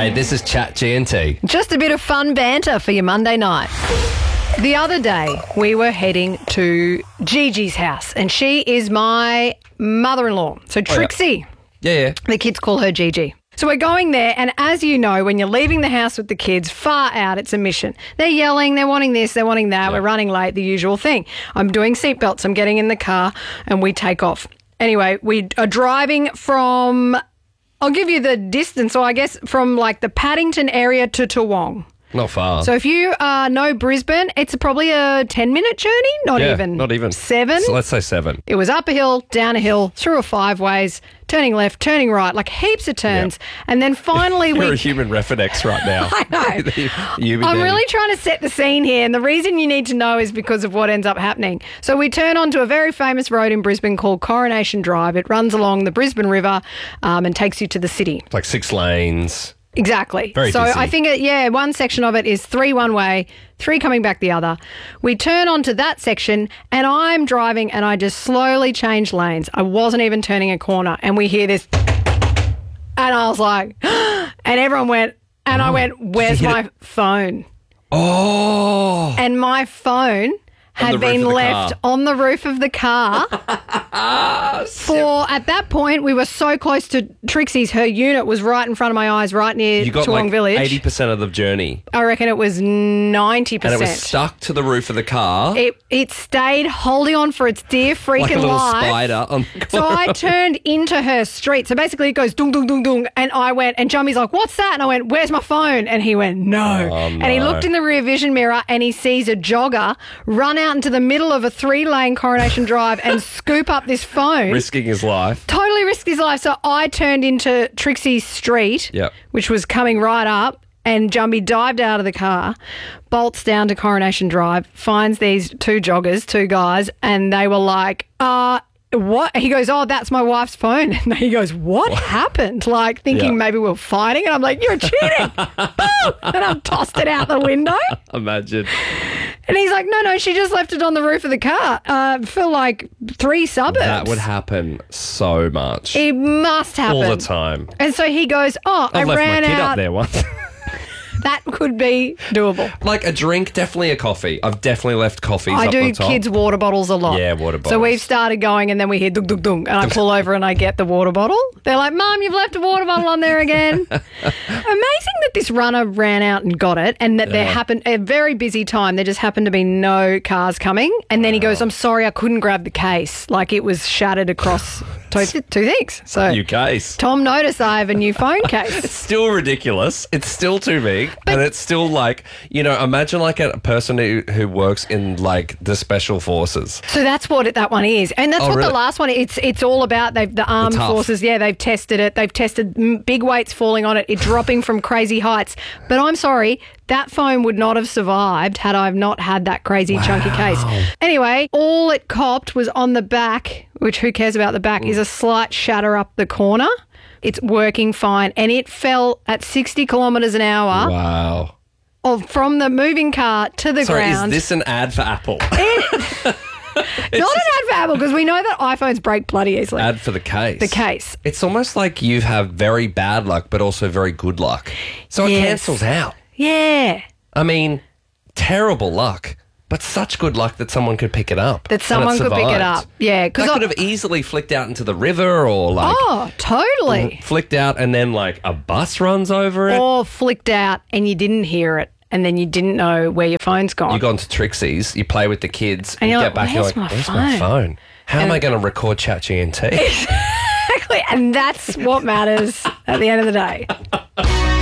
Hey, this is Chat GNT. Just a bit of fun banter for your Monday night. The other day, we were heading to Gigi's house, and she is my mother-in-law. So Trixie, Yeah. the kids call her Gigi. So we're going there, and as you know, when you're leaving the house with the kids, far out, it's a mission. They're yelling, they're wanting this, they're wanting that, we're running late, the usual thing. I'm doing seatbelts, I'm getting in the car, and we take off. Anyway, we are driving from, I'll give you the distance, or I guess from like the Paddington area to Toowong. Not far. So if you know Brisbane, it's probably a 10-minute journey, not even. 7. So let's say 7. It was up a hill, down a hill, through a 5-ways, turning left, turning right, like heaps of turns. And then finally You're a human referex right now. I know. I'm really trying to set the scene here, and the reason you need to know is because of what ends up happening. So we turn onto a very famous road in Brisbane called Coronation Drive. It runs along the Brisbane River and takes you to the city. Like 6 lanes. Exactly. Very so busy. I think, one section of it is 3 one way, 3 coming back the other. We turn onto that section, and I'm driving, and I just slowly change lanes. I wasn't even turning a corner, and we hear this, and I was like, and everyone went, and I went, where's my phone? Oh. And my phone had been left on the roof of the car for, at that point, we were so close to Trixie's. Her unit was right in front of my eyes, right near You got Toowong like Village. 80% of the journey. I reckon it was 90%. And it was stuck to the roof of the car. It stayed holding on for its dear freaking like a little life. spider on the So I turned into her street. So basically it goes dung, dung, dung, dung. And I went, and Jummy's like, what's that? And I went, where's my phone? And he went, no. And he looked in the rear vision mirror and he sees a jogger run out into the middle of a 3-lane Coronation Drive and scoop up this phone. risking his life. Totally risked his life. So I turned into Trixie's street, which was coming right up, and Jumby dived out of the car, bolts down to Coronation Drive, finds these 2 joggers, 2 guys, and they were like, what? He goes, oh, that's my wife's phone. And he goes, what happened? Like thinking maybe we were fighting. And I'm like, you're cheating. Boom! And I've tossed it out the window. Imagine. And he's like, no, she just left it on the roof of the car for like 3 suburbs. That would happen so much. It must happen. All the time. And so he goes, I've I left ran my kid out. up there once. That could be doable. Like a drink, definitely a coffee. I've definitely left coffees I up do the top. kids' water bottles a lot. Yeah, water bottles. So we've started going, and then we hear dung, dung, dung, and I pull over and I get the water bottle. They're like, Mum, you've left a water bottle on there again. Amazing that this runner ran out and got it, and that there happened a very busy time. There just happened to be no cars coming. And then he goes, I'm sorry, I couldn't grab the case. Like it was shattered across two things. So New case. Tom noticed I have a new phone case. It's still ridiculous. It's still too big. And it's still like, imagine like a person who works in like the special forces. So that's what that one is. And that's what really? the last one, it's all about. The armed forces, they've tested it. They've tested big weights falling on it dropping from crazy heights. But I'm sorry, that phone would not have survived had I not had that crazy chunky case. Anyway, all it copped was on the back, which who cares about the back, is a slight shatter up the corner. It's working fine. And it fell at 60 kilometres an hour. Wow. From the moving car to the ground. Is this an ad for Apple? Not an ad for Apple, because we know that iPhones break bloody easily. Ad for the case. The case. It's almost like you have very bad luck, but also very good luck. So it cancels out. Yeah. I mean, terrible luck, but such good luck that someone could pick it up. That someone could pick it up. Yeah. That could have easily flicked out into the river or like... Oh, totally. Flicked out and then like a bus runs over it. Or flicked out and you didn't hear it. And then you didn't know where your phone's gone. You go into Trixie's, you play with the kids, and you you're get back, you're like, where's my phone? How am I going to record Chat GNT? Exactly. And that's what matters at the end of the day.